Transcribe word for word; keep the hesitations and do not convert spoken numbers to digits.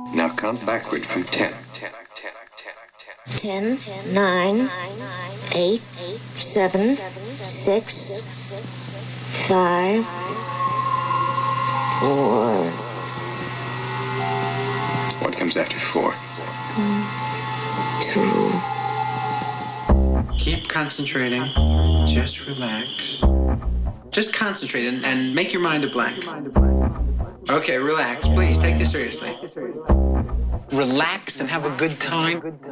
Now count backward from ten. Ten, nine, eight, seven, six, five, four. What comes after four? Two. Keep concentrating. Just relax. Just concentrate and, and make your mind a blank. Okay, relax. Please, take this seriously. Relax and have a good time.